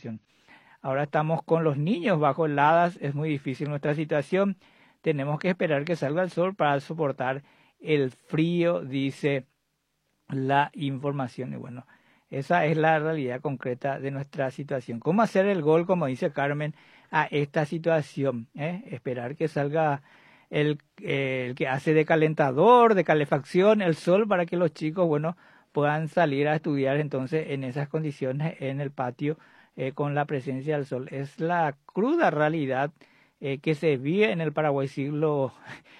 situación. Ahora estamos con los niños bajo heladas, es muy difícil nuestra situación. Tenemos que esperar que salga el sol para soportar el frío, dice la información. Y bueno, esa es la realidad concreta de nuestra situación. ¿Cómo hacer el gol, como dice Carmen, a esta situación? Esperar que salga el que hace de calentador, de calefacción, el sol, para que los chicos, bueno, puedan salir a estudiar entonces en esas condiciones en el patio con la presencia del sol. Es la cruda realidad que se vive en el Paraguay siglo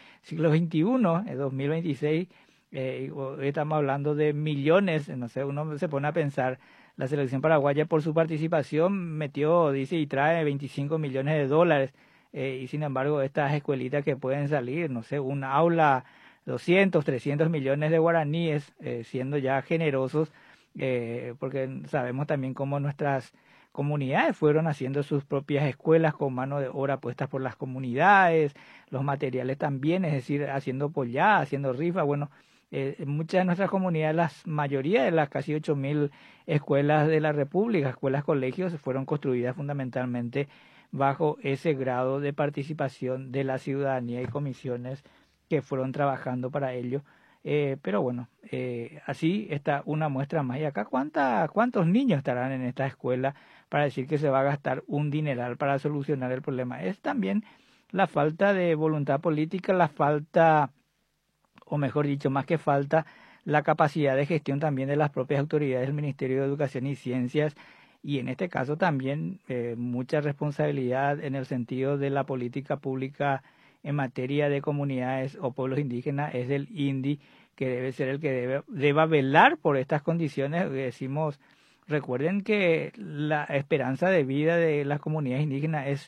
XXI, 2026. Hoy estamos hablando de millones, no sé, uno se pone a pensar, la selección paraguaya por su participación metió, dice, y trae 25 millones de dólares, y sin embargo estas escuelitas que pueden salir, no sé, un aula, 200, 300 millones de guaraníes, siendo ya generosos, porque sabemos también cómo nuestras comunidades fueron haciendo sus propias escuelas con mano de obra puestas por las comunidades, los materiales también, es decir, haciendo polladas, haciendo rifas. Bueno, muchas de nuestras comunidades, la mayoría de las casi 8.000 escuelas de la República, escuelas, colegios, fueron construidas fundamentalmente bajo ese grado de participación de la ciudadanía y comisiones que fueron trabajando para ello. Pero bueno, así está una muestra más. Y acá, ¿cuántos niños estarán en esta escuela para decir que se va a gastar un dineral para solucionar el problema? Es también la falta de voluntad política, la falta, o mejor dicho, más que falta, la capacidad de gestión también de las propias autoridades del Ministerio de Educación y Ciencias, y en este caso también mucha responsabilidad en el sentido de la política pública en materia de comunidades o pueblos indígenas es del INDI, que debe ser el que deba velar por estas condiciones. Decimos, recuerden que la esperanza de vida de las comunidades indígenas es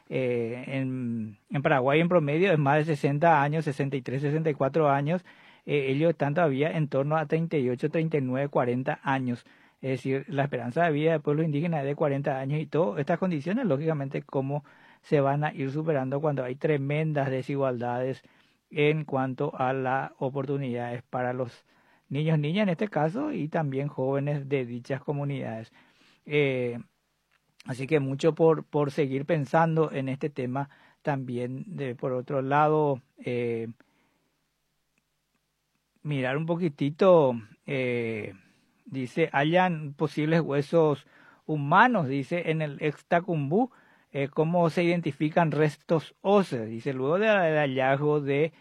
en Paraguay en promedio es más de 60 años, 63, 64 años. Ellos están todavía en torno a 38, 39, 40 años. Es decir, la esperanza de vida del pueblo indígena es de 40 años, y todas estas condiciones, lógicamente, cómo se van a ir superando cuando hay tremendas desigualdades en cuanto a las oportunidades para los niños, niñas en este caso, y también jóvenes de dichas comunidades. Así que mucho por seguir pensando en este tema también. Por otro lado, mirar un poquitito, dice, hayan posibles huesos humanos, dice, en el Extacumbú, cómo se identifican restos óseos. Dice, luego del hallazgo de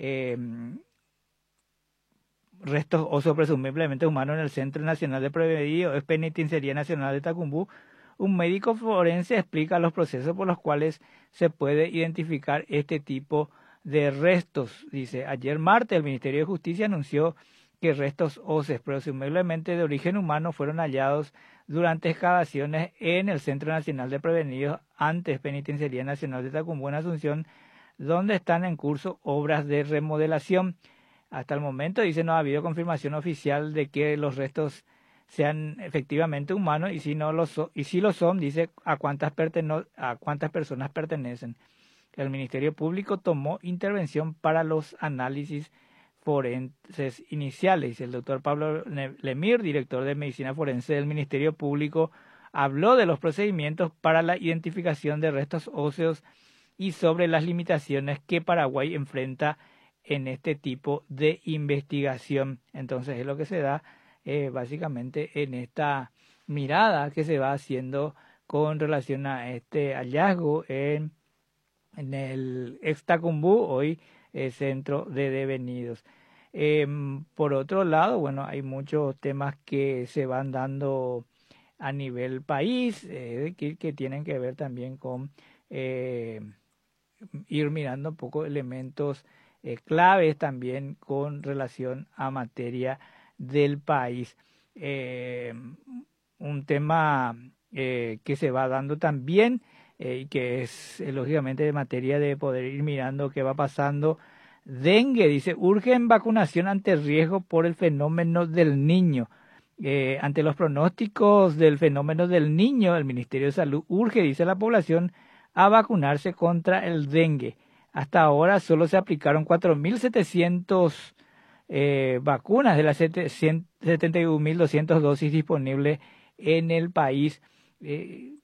restos óseos presumiblemente humanos en el Centro Nacional de Prevenidos, Penitenciaría Nacional de Tacumbú, un médico forense explica los procesos por los cuales se puede identificar este tipo de restos. Dice, ayer martes el Ministerio de Justicia anunció que restos óseos presumiblemente de origen humano fueron hallados durante excavaciones en el Centro Nacional de Prevenidos, antes Penitenciaría Nacional de Tacumbú, en Asunción, donde están en curso obras de remodelación. Hasta el momento, dice, no ha habido confirmación oficial de que los restos sean efectivamente humanos, y si no lo son, y si lo son, dice, a cuántas personas pertenecen. El Ministerio Público tomó intervención para los análisis forenses iniciales. El doctor Pablo Lemir, director de Medicina Forense del Ministerio Público, habló de los procedimientos para la identificación de restos óseos y sobre las limitaciones que Paraguay enfrenta en este tipo de investigación. Entonces es lo que se da básicamente en esta mirada que se va haciendo con relación a este hallazgo en el Extacumbú, hoy centro de devenidos. Por otro lado, bueno, hay muchos temas que se van dando a nivel país, que tienen que ver también con ir mirando un poco elementos claves también con relación a materia del país. Un tema que se va dando también y que es lógicamente de materia de poder ir mirando qué va pasando. Dengue, dice, urgen vacunación ante riesgo por el fenómeno del niño. Ante los pronósticos del fenómeno del niño, el Ministerio de Salud urge, dice, a la población a vacunarse contra el dengue. Hasta ahora solo se aplicaron 4.700 vacunas de las 71.200 dosis disponibles en el país.